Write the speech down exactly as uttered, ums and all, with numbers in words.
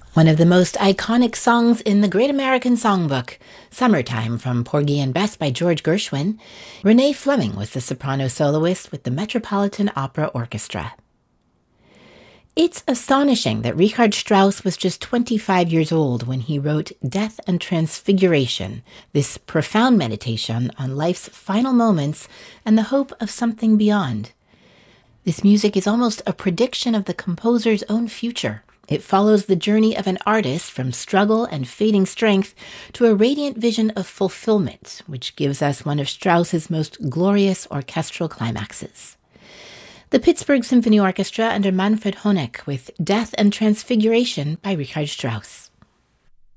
One of the most iconic songs in the Great American Songbook, Summertime from Porgy and Bess by George Gershwin, Renee Fleming was the soprano soloist with the Metropolitan Opera Orchestra. It's astonishing that Richard Strauss was just twenty-five years old when he wrote Death and Transfiguration, this profound meditation on life's final moments and the hope of something beyond. This music is almost a prediction of the composer's own future. It follows the journey of an artist from struggle and fading strength to a radiant vision of fulfillment, which gives us one of Strauss's most glorious orchestral climaxes. The Pittsburgh Symphony Orchestra under Manfred Honeck with Death and Transfiguration by Richard Strauss.